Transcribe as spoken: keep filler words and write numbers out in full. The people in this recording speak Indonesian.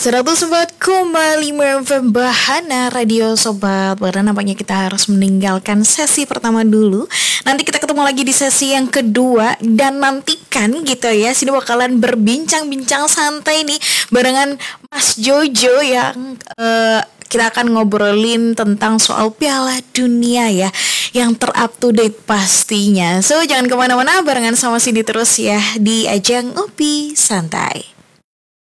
seratus empat koma lima F M Bahana Radio Sobat. Bahkan nampaknya kita harus meninggalkan sesi pertama dulu. Nanti kita ketemu lagi di sesi yang kedua. Dan nantikan gitu ya, sini bakalan berbincang-bincang santai nih barengan Mas Jojo yang uh, kita akan ngobrolin tentang soal Piala Dunia ya, yang ter-up to date pastinya. So jangan kemana-mana, barengan sama Cindy terus ya di Ajang Ngopi Santai.